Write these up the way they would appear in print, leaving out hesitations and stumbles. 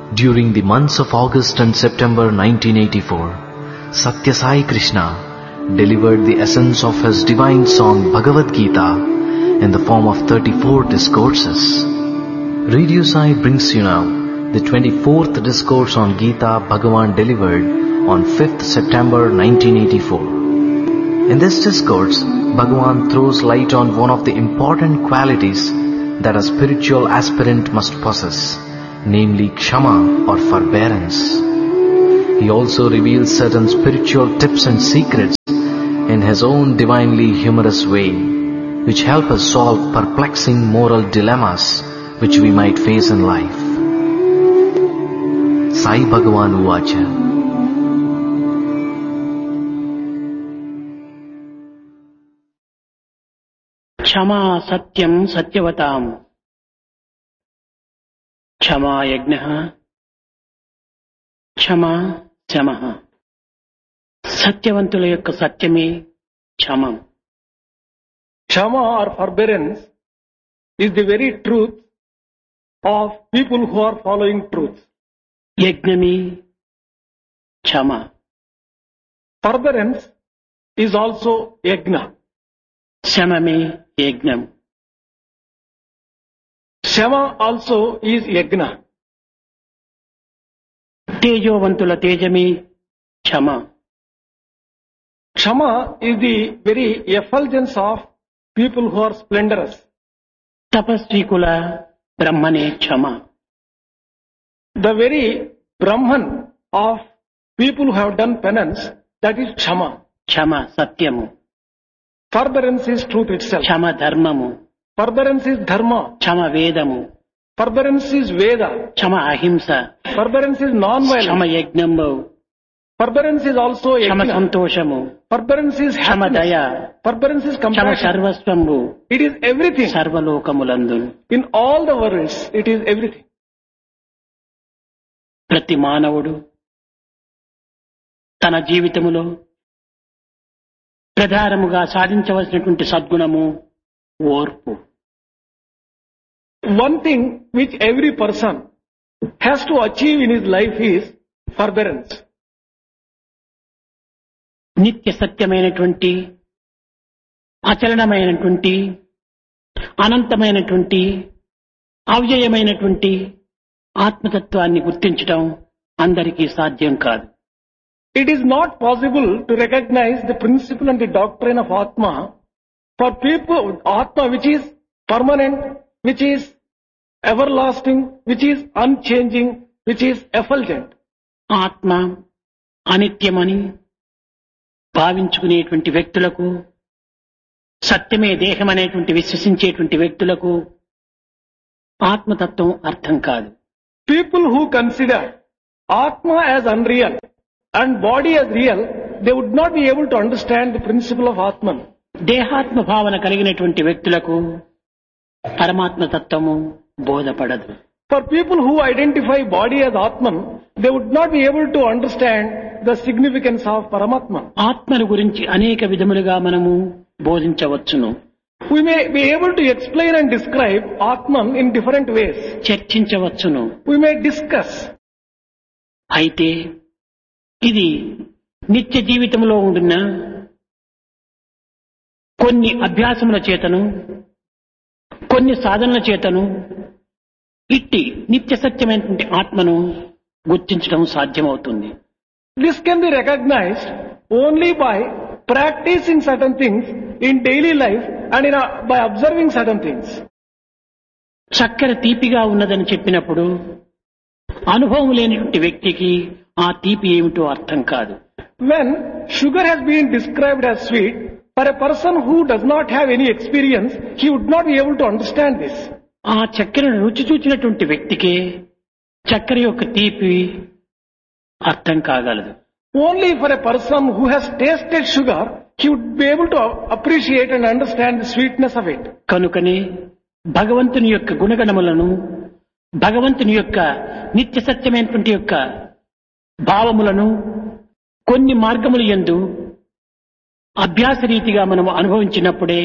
During the months of August and September 1984, Satya Sai Krishna delivered the essence of his divine song Bhagavad Gita in the form of 34 discourses. Radio Sai brings you now the 24th discourse on Gita Bhagavan delivered on 5th September 1984. In this discourse, Bhagavan throws light on one of the important qualities that a spiritual aspirant must possess, namely Kshama or forbearance. He also reveals certain spiritual tips and secrets in his own divinely humorous way, which help us solve perplexing moral dilemmas which we might face in life. Sai Bhagavan Uvacha. क्षमा सत्यं सत्यवताम् क्षमा यज्ञः क्षमा శమః సత్యవంతుల యొక్క సత్యమే క్షమం. Kshama or forbearance is the very truth of people who are following truth. యజ్ఞమే Kshama. Forbearance is also yajna. శమమే యజ్ఞం. Shama also is yajna. తేజోవంతుల తేజమే Kshama. Kshama is the very effulgence of people who are splendorous. తపస్వికుల బ్రహ్మనే Kshama. The very Brahman of people who have done penance, that is Kshama. క్షమ సత్యము. Forbearance is truth itself. క్షమ ధర్మము. Forbearance is dharma. క్షమ వేదము. Forbearance is Veda. క్షమ అహింస. Forbearance is Kshama non-violence. యజ్ఞము. Forbearance is also Kshama yajna. సంతోషము. Forbearance is క్షమ దయ. happiness. Forbearance is Kshama compassion. సర్వస్వంబు. It is everything. సర్వలోకములందు In all the worlds, it is everything. ప్రతి మానవుడు తన జీవితములో ప్రధానముగా సాధించవలసినటువంటి సద్గుణము ఓర్పు. One thing which every person has to achieve in his life is forbearance. నిత్య సత్యమైనటువంటి అచలనమైనటువంటి అనంతమైనటువంటి అవ్యయమైనటువంటి ఆత్మతత్వాన్ని గుర్తించడం అందరికీ సాధ్యం కాదు. It is not possible to recognize the principle and the doctrine of Atma for people, Atma which is permanent, which is everlasting, which is unchanging, which is effulgent. ఆత్మ అనిత్యమని భావించుకునేటువంటి వ్యక్తులకు, సత్యమే దేహం అనేటువంటి విశ్వసించేటువంటి వ్యక్తులకు ఆత్మతత్వం అర్థం కాదు. People who consider Atma as unreal and body as real, they would not be able to understand the principle of Atman. దేహాత్మ భావన కలిగినటువంటి వ్యక్తులకు పరమాత్మ తత్వము బోధపడదు. For people who identify body as Atman, they would not be able to understand the significance of Paramatman. ఆత్మను గురించి అనేక విధములుగా మనము బోధించవచ్చును, We may be able to explain and describe Atman in different ways. చర్చించవచ్చును. We may discuss. అయితే ఇది నిత్య జీవితంలో ఉండిన కొన్ని అభ్యాసముల చేతను, కొన్ని సాధనల చేతను ఇట్టి నిత్య సత్యమైనటువంటి ఆత్మను గుర్తించడం సాధ్యమవుతుంది. This can be recognized only by practicing certain things in daily life and by observing certain things. చక్కెర తీపిగా ఉన్నదని చెప్పినప్పుడు అనుభవం లేనిటువంటి వ్యక్తికి ఆ తీపి ఏమిటో అర్థం కాదు. When sugar has been described as sweet, for a person who does not have any experience, he would not be able to understand this. ఆ చక్కెరను రుచి చూచినటువంటి వ్యక్తికే చక్కెర యొక్క తీపి అర్థం కాగలదు. Only for a person who has tasted sugar, he would be able to appreciate and understand the sweetness of it. కనుకనే భగవంతుని యొక్క గుణగణములను, భగవంతుని యొక్క నిత్య సత్యమైనటువంటి యొక్క భావములను కొన్ని మార్గముల యందు అభ్యాస రీతిగా మనము అనుభవించినప్పుడే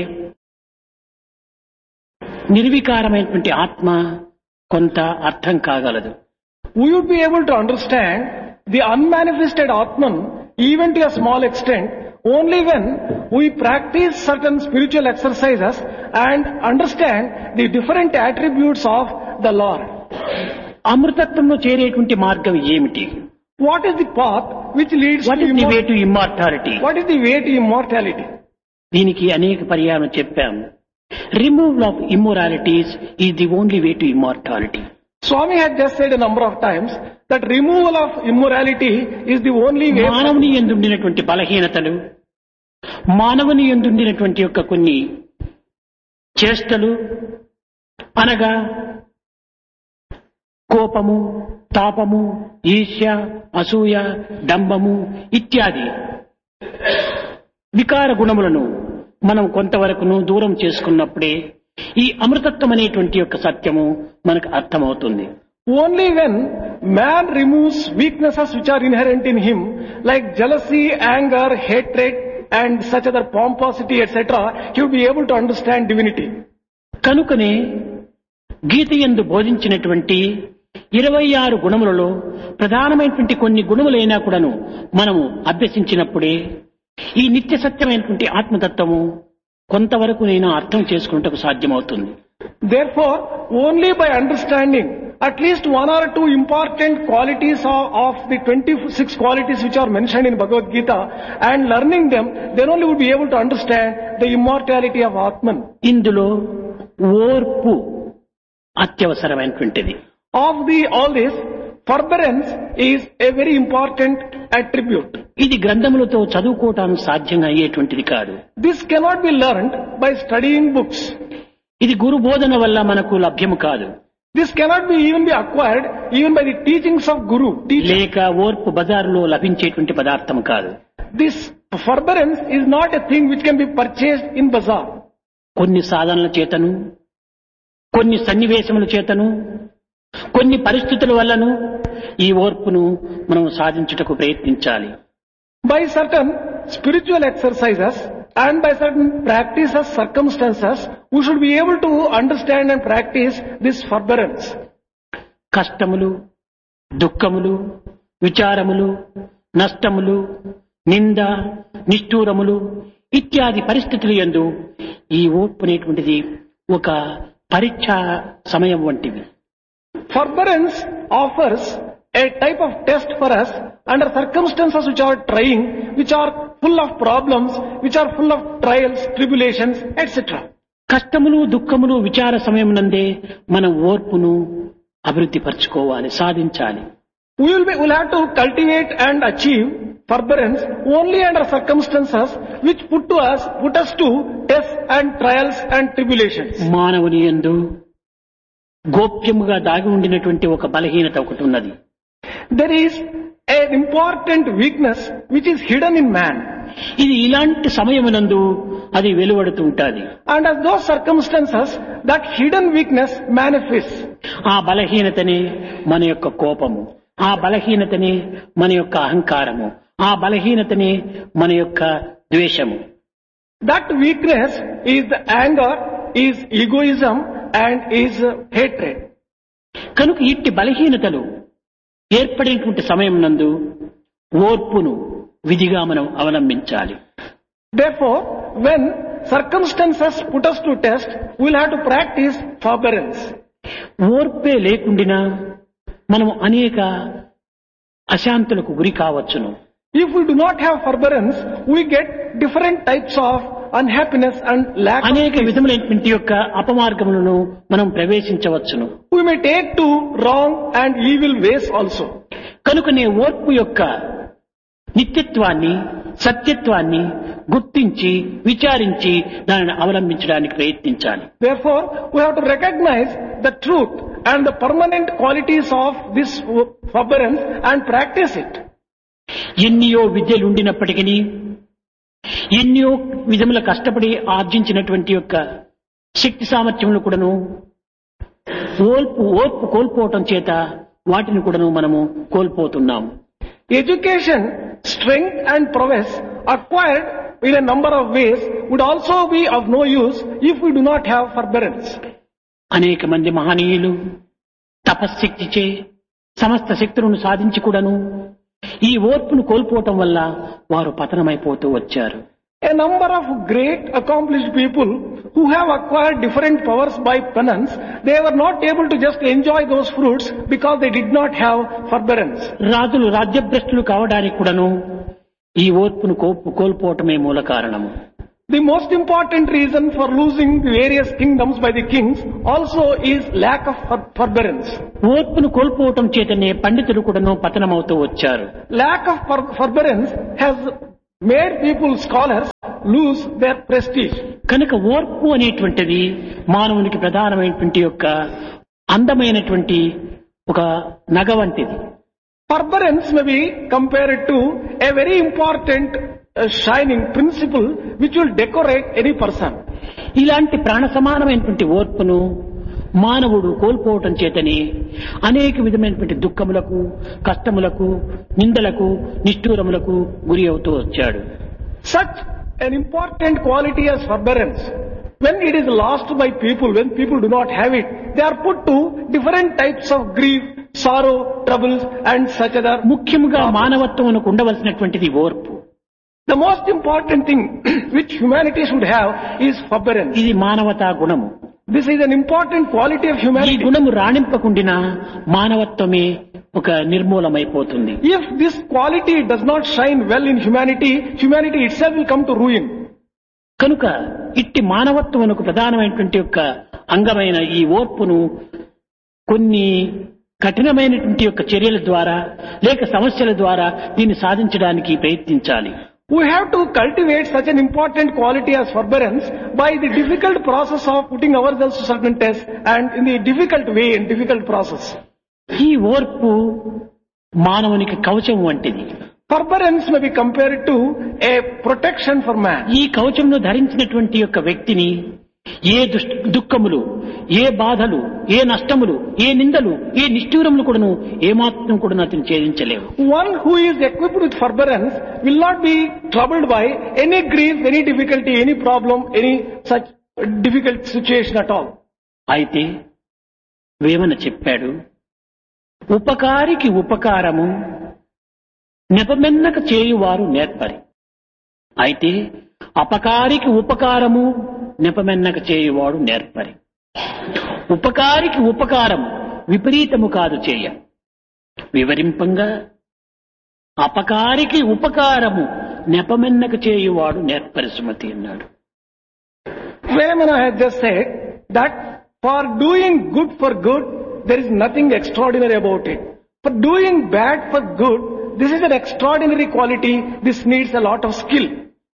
నిర్వికారమైనటువంటి ఆత్మ కొంత అర్థం కాగలదు. we would be able to understand the unmanifested Atman even to a small extent only when we practice certain spiritual exercises and understand the different attributes of the Lord. అమృతత్వంలో చేరేటువంటి మార్గం ఏమిటి? What is the path which leads what to is the way immortality? To immortality? What is the way to immortality? దీనికి అనేక పర్యాయం చెప్పాము. Removal of immoralities is the only way to immortality. Swami had just said a number of times that removal of immorality is the only way. మానవుని యందుండినటువంటి బలహీనతలు, మానవుని యందుండినటువంటి యొక్క కొన్ని చేష్టలు అనగా కోపము, తాపము, ఈర్ష్య, అసూయ, డంబము ఇత్యాది వికార గుణములను మనం కొంతవరకును దూరం చేసుకున్నప్పుడే ఈ అమృతత్వం అనేటువంటి యొక్క సత్యము మనకు అర్థమవుతుంది. Only when man removes weaknesses which are inherent in him, like jealousy, anger, hatred, and such other pomposity, etc., he will be able to understand divinity. కనుకనే గీత యందు బోధించినటువంటి 26 గుణములలో ప్రధానమైనటువంటి కొన్ని గుణములైనా కూడాను మనము అభ్యసించినప్పుడే ఈ నిత్య సత్యమైనటువంటి ఆత్మతత్వము కొంతవరకు నేను అర్థం చేసుకున్నటకు సాధ్యమవుతుంది. Therefore, only by understanding at least one or two important qualities of the 26 qualities which are mentioned in Bhagavad Gita and learning them, then only would be able to understand the immortality of Atman. ఇందులో ఓర్పు అత్యవసరమైనటువంటిది. Of all this, forbearance is a very important attribute. ఇది గ్రంథములతో చదువుకోవటానికి సాధ్యంగా అయ్యేటువంటిది కాదు. This cannot be learned by studying books. ఇది గురు బోధన వల్ల మనకు లభ్యము కాదు. This cannot be even be acquired even by the teachings of Guru. లేక ఓర్పు బజారులో లభించేటువంటి పదార్థం కాదు. This forbearance is not a thing which can be purchased in bazaar. కొన్ని సాధనల చేతను, కొన్ని సన్నివేశముల చేతను, కొన్ని పరిస్థితుల వల్లను ఈ ఓర్పును మనం సాధించుటకు ప్రయత్నించాలి. By certain spiritual exercises and by certain practices, circumstances, we should be able to understand and practice this forbearance. కష్టములు, దుఃఖములు, విచారములు, నష్టములు, నింద, నిష్ఠూరములు ఇత్యాది పరిస్థితులు యందు ఈ ఓర్పు అనేటువంటిది ఒక పరీక్షా సమయం వంటివి. Forbearance offers a type of test for us under circumstances which are trying, which are full of problems, which are full of trials, tribulations, etc. కష్టములు, దుఃఖములు, విచార సమయం నందే మనం ఓర్పును అభివృద్ధి పరచుకోవాలి, సాధించాలి. We'll have to cultivate and achieve forbearance only under circumstances which put us to tests and trials and tribulations. మానవుని యందు గోప్యముగా దాగి ఉండినటువంటి ఒక బలహీనత ఒకటి ఉన్నది. There is an important weakness which is hidden in man. ఇది ఇలాంటి సమయమునందు అది వెలువడుతూ ఉంటుంది. And as those circumstances, that hidden weakness manifests. ఆ బలహీనతనే మన యొక్క కోపము, ఆ బలహీనతనే మన యొక్క అహంకారము, ఆ బలహీనతనే మన యొక్క ద్వేషము. That weakness is the anger, is egoism, and is hatred. కనుక ఇట్టి బలహీనతలు ఏర్పడేటువంటి సమయం నందు ఓర్పును విధిగా మనం అవలంబించాలి. Therefore, when circumstances put us to test, we'll have to practice forbearance. ఓర్పే లేకుండినా మనం అనేక అశాంతులకు గురి కావచ్చును. If we do not have forbearance, we get different types of unhappiness and lack of అనేక peace. విధములైనటువంటి యొక్క అపమార్గములను మనం ప్రవేశించవచ్చును. We may take to wrong and evil ways also. కనుకనే ఓర్పు యొక్క నిత్యత్వాన్ని, సత్యత్వాన్ని గుర్తించి విచారించి దానిని అవలంబించడానికి ప్రయత్నించాలి. Therefore, we have to recognize the truth and the permanent qualities of this forbearance and practice it. ఎన్నియో విద్యలు ఉండినప్పటికీ, ఎన్నో విధముల కష్టపడి ఆర్జించినటువంటి యొక్క శక్తి సామర్థ్యములు కూడాను ఓర్పు కోల్పోవటం చేత వాటిని కూడాను మనము కోల్పోతున్నాము. Education, strength and prowess acquired in a number of ways would also be of no use if we do not have forbearance. అనేక మంది మహనీయులు తపశ్శక్తిచే సమస్త శక్తులను సాధించి కూడాను ఈ ఓర్పును కోల్పోవటం వల్ల వారు పతనమైపోతూ వచ్చారు. A number of great accomplished people who have acquired different powers by penance, they were not able to just enjoy those fruits because they did not have forbearance. రాజులు రాజ్యభ్రష్టులు కావడానికి కూడాను ఈ ఓర్పును కోల్పోవటమే మూల కారణము. The most important reason for losing the various kingdoms by the kings also is lack of forbearance. ఓర్పును కోల్పోవటం చేతనే పండితులు కూడాను పతనమవుతూ వచ్చారు. Lack of forbearance has made people, scholars, lose their prestige. కనుక ఓర్పు అనేటువంటిది మానవునికి ప్రధానమైనటువంటి యొక్క అందమైనటువంటి ఒక నగ వంటిది. Forbearance may be compared to a very important shining principle which will decorate any person. ఇలాంటి ప్రాణ సమానమైనటువంటి ఓర్పును మానవుడు కోల్పోవటం చేతని అనేక విధమైనటువంటి దుఃఖములకు, కష్టములకు, నిందలకు, నిష్ఠూరములకు గురి అవుతూ వచ్చాడు. Such an important quality as forbearance, when it is lost by people, when people do not have it, they are put to different types of grief, sorrow, troubles and such other. ముఖ్యముగా మానవత్వమునకు ఉండవలసినటువంటిది ఓర్పు. The most important thing which humanity should have is forbearance. ఇది మానవతా గుణము. This is an important quality of ఈ humanity. గుణము రాణింపకుండినా మానవత్వమే ఒక నిర్మూలమైపోతుంది. If this quality does not shine well in humanity, humanity itself will come to ruin. కనుక ఇట్టి మానవత్వమునకు ప్రధానమైనటువంటి యొక్క అంగమైన ఈ ఓర్పును కొన్ని కఠినమైనటువంటి యొక్క చర్యల ద్వారా లేక సమస్యల ద్వారా దీన్ని సాధించడానికి ప్రయత్నించాలి. We have to cultivate such an important quality as forbearance by the difficult process of putting ourselves to certain tests and in the difficult way and difficult process. ఈ ఓర్పు మానవునికి కవచం వంటిది. Forbearance may be compared to a protection for man. ఈ కవచంను ధరించినటువంటి యొక్క వ్యక్తిని ఏ దుఃఖములు, ఏ బాధలు, ఏ నష్టములు, ఏ నిందలు, ఏ నిష్ఠూరములు కూడాను ఏమాత్రం కూడా అతను ఛేదించలేవు. One who is equipped with forbearance will not be troubled by any grief, any difficulty, any problem, any such difficult situation at all. అయితే వేమన చెప్పాడు, ఉపకారికి ఉపకారము నెపమెన్నక చేయువారు నేర్పరి. అయితే అపకారికి ఉపకారము నెపమెన్నక చేయువాడు నేర్పరి. ఉపకారికి ఉపకారము విపరీతము కాదు చేయ, వివరింపంగా అపకారికి ఉపకారము నెపమెన్నక చేయువాడు నేర్పరి సుమతి అన్నాడు. Vemana has just said that for doing good for good, there is nothing extraordinary about it. For doing bad for good, this is an extraordinary quality. This needs a lot of skill.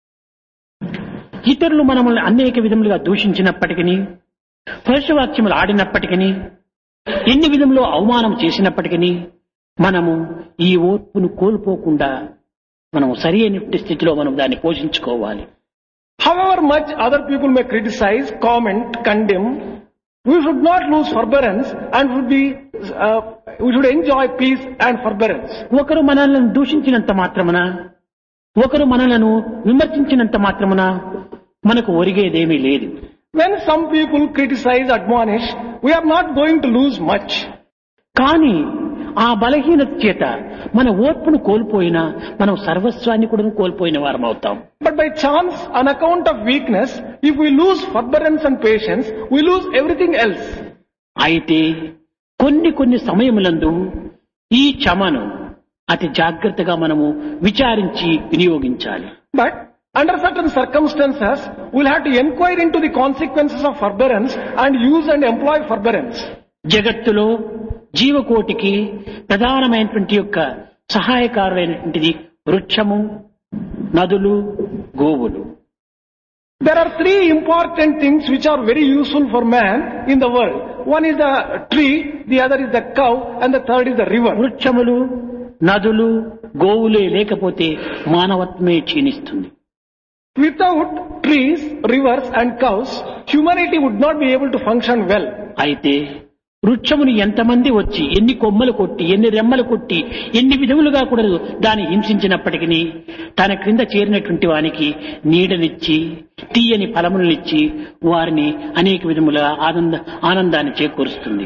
ఇతరులు మనల్ని అనేక విధములుగా దూషించినప్పటికీ, పరుషవాక్యములు ఆడినప్పటికీ, ఎన్ని విధములో అవమానం చేసినప్పటికీ మనము ఈ ఓర్పును కోల్పోకుండా మనం సరి అయిన స్థితిలో మనం దాన్ని పోషించుకోవాలి. However much other people may criticize, comment, condemn, we should not lose forbearance and we should enjoy peace and forbearance. ఒకరు మనల్ని దూషించినంత మాత్రమున, ఒకరు మనలను విమర్శించినంత మాత్రమున మనకు ఒరిగేదేమీ లేదు. When some people criticize, admonish, we are not going to lose much. కానీ ఆ బలహీనత చేత మన ఓర్పును కోల్పోయినా మనం సర్వస్వాన్ని కూడా కోల్పోయిన వారం అవుతాం. But by chance, on account of weakness, if we lose forbearance and patience, we lose everything else. అయితే కొన్ని సమయములందు ఈ క్షమను అతి జాగ్రత్తగా మనము విచారించి వినియోగించాలి. But under certain circumstances, we'll have to inquire into the consequences of forbearance and use and employ forbearance. జగత్తులో జీవకోటికి ప్రధానమైనటువంటి యొక్క సహాయకారులైనటువంటిది వృక్షము, నదులు, గోవులు. There are three important things which are very useful for man in the world. One is the tree, the other is the cow, and the third is the river. వృక్షములు, నదులు, గోవులే లేకపోతే మానవత్వమే క్షీణిస్తుంది. Without trees, rivers and cows, humanity would not be able to function well. అయితే వృక్షముని ఎంతమంది వచ్చి ఎన్ని కొమ్మలు కొట్టి, ఎన్ని రెమ్మలు కొట్టి, ఎన్ని విధములుగా కూడా దాన్ని హింసించినప్పటికీ తన క్రింద చేరినటువంటి వానికి నీడనిచ్చి, తీయని ఫలములనిచ్చి వారిని అనేక విధముల ఆనందాన్ని చేకూరుస్తుంది.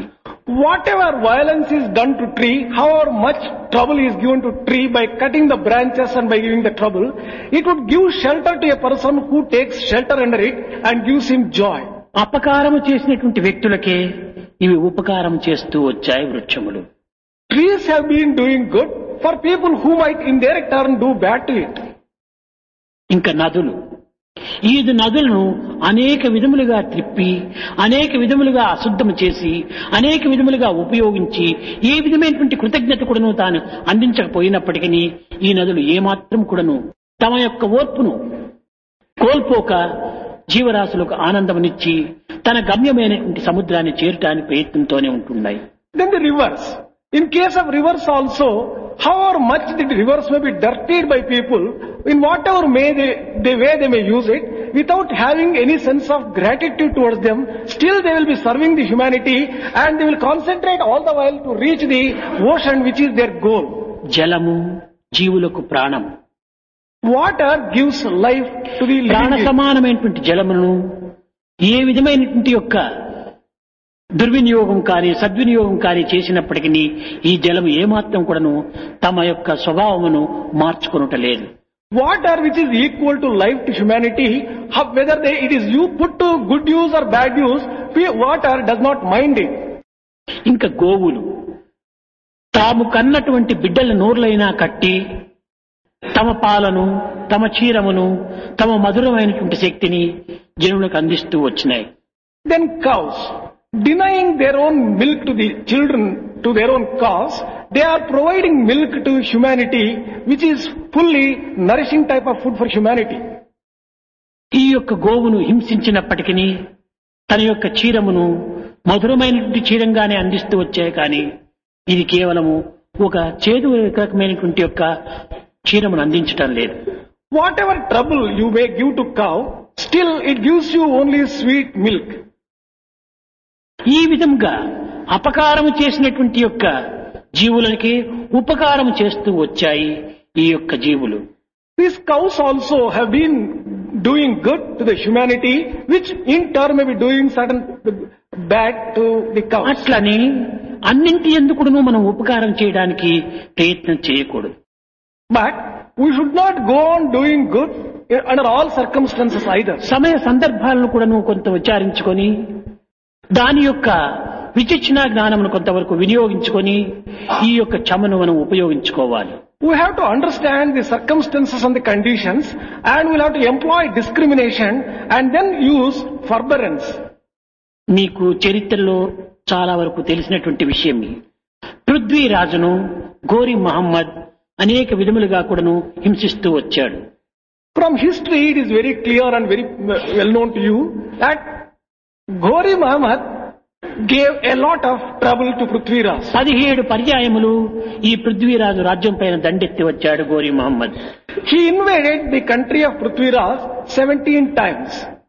Whatever violence is done to tree, however much trouble is given to tree by cutting the branches and by giving the trouble, it would give shelter to a person who takes shelter under it and gives him joy. అపకారము చేసినటువంటి వ్యక్తులకే ఇవి ఉపకారం చేస్తూ వచ్చాయి వృక్షములు. Trees have been doing good for people who might in their turn do bad to it. ఇంకా నదులు, ఈ నదులను అనేక విధములుగా త్రిప్పి, అనేక విధములుగా అశుద్ధం చేసి, అనేక విధములుగా ఉపయోగించి, ఏ విధమైనటువంటి కృతజ్ఞత కూడాను తాను అందించకపోయినప్పటికీ ఈ నదులు ఏమాత్రం కూడాను తమ యొక్క ఓర్పును కోల్పోక జీవరాశులకు ఆనందమునిచ్చి తన గమ్యమైనటువంటి సముద్రాన్ని చేరటానికి ప్రయత్నంతోనే ఉంటున్నాయి. Then the rivers. In case of rivers also, however much the rivers may be dirtied by people, in whatever way they may use it, without having any sense of gratitude towards them, still they will be serving the humanity and they will concentrate all the while to reach the ocean which is their goal. జలము జీవులకు ప్రాణం. Water gives life to the ప్రాణ living. సమానమైనటువంటి జలమును ఏ విధమైనటువంటి యొక్క దుర్వినియోగం కానీ సద్వినియోగం కానీ చేసినప్పటికీ ఈ జలము ఏమాత్రం కూడాను తమ యొక్క స్వభావమును మార్చుకొనుటలేదు. Water which is equal to life to humanity, whether it is you put to good use or bad use, water does not mind it. ఇంకా గోవులు తాము కన్నటువంటి బిడ్డల నోర్లైనా కట్టి తమ పాలను, తమ క్షీరమును, తమ మధురమైనటువంటి శక్తిని జనులకు అందిస్తూ వచ్చినాయి. Then cows, denying their own milk to the children, to their own cows, they are providing milk to humanity, which is fully nourishing type of food for humanity. ఈ యొక్క గోవును హింసించినప్పటికీ తన యొక్క క్షీరమును మధురమైనటువంటి క్షీరంగానే అందిస్తూ వచ్చాయి. కానీ ఇది కేవలము ఒక చేదు రకమైనటువంటి యొక్క క్షీరమును అందించటం లేదు. Whatever trouble you may give to cow, still it gives you only sweet milk. ఈ విధంగా అపకారము చేసినటువంటి యొక్క జీవులకి ఉపకారం చేస్తూ వచ్చాయి ఈ యొక్క జీవులు. These cows also have been doing good to the humanity, which in turn may be doing certain bad to the cows. అట్లని అన్నింటి ఎందుకును మనం ఉపకారం చేయడానికి ప్రయత్నం చేయకూడదు. But we should not go on doing good under all circumstances either. సమయ సందర్భాలను కూడాను కొంత విచారించుకొని దాని యొక్క విచక్షణ జ్ఞానమును కొంతవరకు వినియోగించుకొని ఈ యొక్క క్షమను మనం ఉపయోగించుకోవాలి. We have to understand the circumstances and the conditions, and we'll have to employ discrimination and then use forbearance. మీకు చరిత్రలో చాలా వరకు తెలిసినటువంటి విషయం. పృథ్వీరాజును గోరి మహమ్మద్ అనేక విధములుగా కూడాను హింసిస్తూ వచ్చాడు. From history, it is very clear and very well known to you that Ghori Muhammad gave a lot of trouble to Prithviraj. 17 పర్యాయములు ఈ పృథ్వీరాజు రాజ్యం పైన దండెత్తి వచ్చాడు గోరి Mohammed. He invaded the country of Prithviraj 17 times.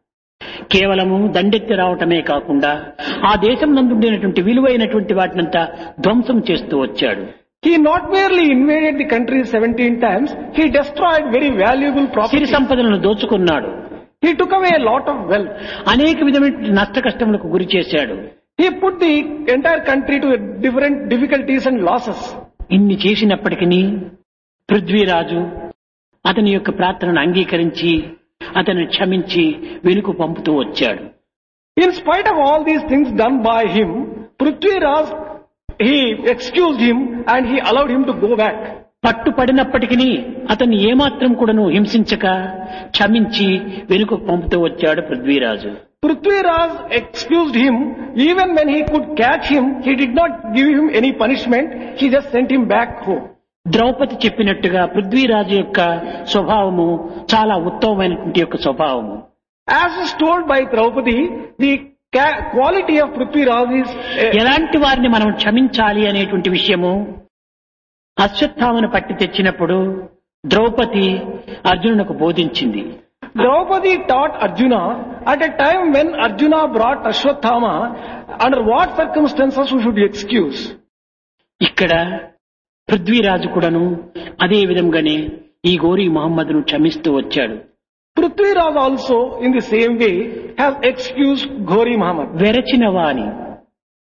కేవలము దండెత్తి రావటమే కాకుండా ఆ దేశం నందుండేటువంటి విలువైనటువంటి వాటినంతా ధ్వంసం చేస్తూ వచ్చాడు. He not merely invaded the country 17 times, he destroyed very valuable Siri property. సంపదలను దోచుకున్నాడు. He took away a lot of wealth. అనేక విధమైన నష్ట కష్టములకు గురి చేశాడు. He put the entire country to different difficulties and losses. ఇన్ని చేసినప్పటికీ పృథ్వీరాజు అతని యొక్క ప్రార్థనను అంగీకరించి అతన్ని క్షమించి వెనుక పంపుతూ వచ్చాడు. In spite of all these things done by him, Prithviraj, he excused him and he allowed him to go back. పట్టుపడినప్పటికీ అతన్ని ఏమాత్రం కూడాను హింసించక క్షమించి వెనుక పంపుతూ వచ్చాడు Prithviraj. Prithviraj excused him. Even when he could catch him, he did not give him any punishment. He just sent him back home. Draupadi చెప్పినట్టుగా పృథ్వీరాజు యొక్క స్వభావము చాలా ఉత్తమమైనటువంటి యొక్క స్వభావము. As is told by Draupadi, the quality of Prithviraj is ఎలాంటి వారిని మనం క్షమించాలి అనేటువంటి విషయము అశ్వత్థామను పట్టి తెచ్చినప్పుడు Draupadi అర్జునునకు బోధించింది. Draupadi taught Arjuna at a time when Arjuna brought Ashwatthama, under what circumstances we should excuse. ఇక్కడ పృథ్వీరాజు కూడాను అదే విధంగానే ఈ గోరీ మహమ్మద్ను క్షమిస్తూ వచ్చాడు. Prithviraj also in the same way has excused Ghori Muhammad. వెరచిన వాని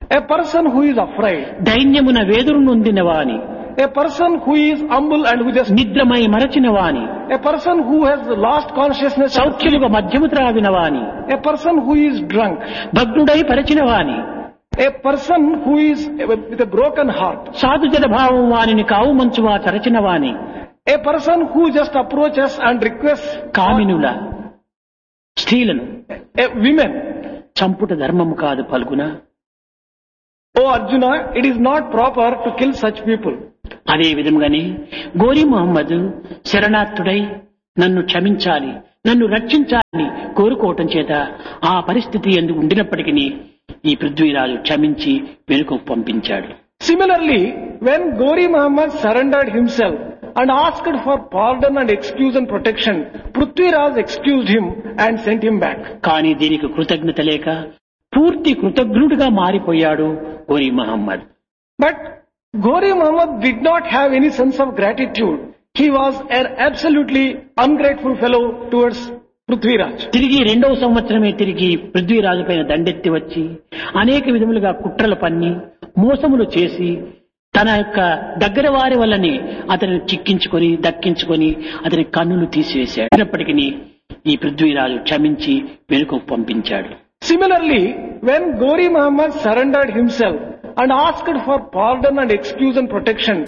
A person who is afraid, దైన్యమున వేదురు నొందిన వాని, a person who is humble and who just, నిద్రమై మరచిన వాని, a person who has lost consciousness, సౌఖ్యముగా మధ్యము త్రావిన వాని, a person who is drunk, భగ్నుడై పరచిన వాని, a person who is with a broken heart, సాధుజన భావం వానిని కావు మంచువా తరచిన వాని, a person who just approaches and requests కామినుల స్త్రీలను women. చంపుట ధర్మము కాదు పలుకున. Oh Arjuna, it is not proper to kill such people. అదే విధంగానే గోరీ మహమ్మద్ శరణార్థుడై నన్ను క్షమించాలి, నన్ను రక్షించాలని కోరుకోవటం చేత ఆ పరిస్థితి ఎందుకు ఉండినప్పటికీ ఈ పృథ్వీరాజు క్షమించి వెనుకకు పంపించాడు. Similarly, when Gori Muhammad surrendered himself and asked for pardon and excuse and protection, Prithviraj excused him and sent him back. కానీ దీనికి కృతజ్ఞత లేక పూర్తి కృతజ్ఞుడిగా మారిపోయాడు gory Mohammed. But Gori Muhammad did not have any sense of gratitude. He was an absolutely ungrateful fellow towards Prithviraj. తిరిగి 2వ సంవత్సరమే తిరిగి పృథ్వీరాజు పైన దండెత్తి వచ్చి అనేక విధములుగా కుట్రలు పన్ని మోసములు చేసి తన యొక్క దగ్గర వారి వల్లనే అతనిని చిక్కించుకొని దక్కించుకొని అతని కన్నులు తీసివేశాడు. అయినప్పటికీ ఈ పృథ్వీరాజు క్షమించి వెనుకకు పంపించాడు. Similarly, when Gori Muhammad surrendered himself and asked for pardon and excuse and protection,